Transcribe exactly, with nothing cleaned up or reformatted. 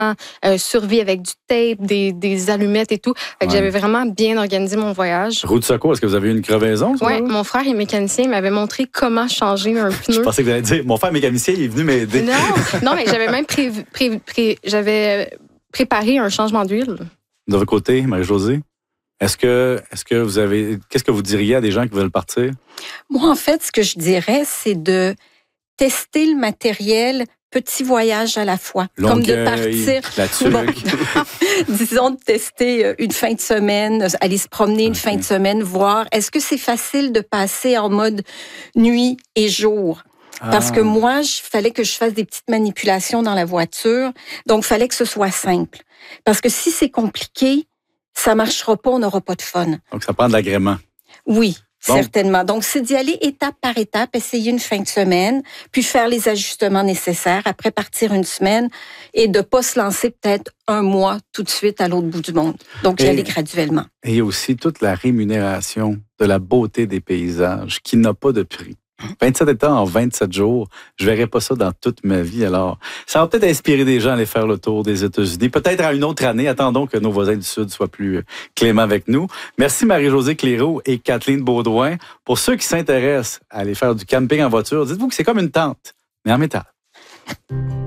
euh, survie avec du tape, des, des allumettes et tout. Fait que Ouais. j'avais vraiment bien organisé mon voyage. Roue de secours, est-ce que vous avez eu une crevaison? ça, Oui, là? mon frère est mécanicien, il m'avait montré comment changer un pneu. Je pensais que vous alliez dire, mon frère mécanicien, il est venu m'aider. Non, non, mais j'avais même prévu, prévu, pré, j'avais préparé un changement d'huile. De votre côté, Marie-Josée, est-ce que, est-ce que vous avez, qu'est-ce que vous diriez à des gens qui veulent partir? Moi, en fait, ce que je dirais, c'est de tester le matériel petit voyage à la fois. Comme de partir. La tuque. Bon, disons de tester une fin de semaine, aller se promener une Okay. fin de semaine, voir est-ce que c'est facile de passer en mode nuit et jour. Parce Ah. que moi, il fallait que je fasse des petites manipulations dans la voiture. Donc, il fallait que ce soit simple. Parce que si c'est compliqué, ça marchera pas, on n'aura pas de fun. Donc, ça prend de l'agrément. Oui. Bon. Certainement. Donc, c'est d'y aller étape par étape, essayer une fin de semaine, puis faire les ajustements nécessaires, après partir une semaine et de pas se lancer peut-être un mois tout de suite à l'autre bout du monde. Donc, y Et- aller graduellement. Et il y a aussi toute la rémunération de la beauté des paysages qui n'a pas de prix. vingt-sept États en vingt-sept jours, je verrai pas ça dans toute ma vie. Alors, ça va peut-être inspirer des gens à aller faire le tour des États-Unis. Peut-être à une autre année. Attendons que nos voisins du Sud soient plus cléments avec nous. Merci Marie-Josée Cléroux et Kathleen Baudouin. Pour ceux qui s'intéressent à aller faire du camping en voiture, dites-vous que c'est comme une tente, mais en métal.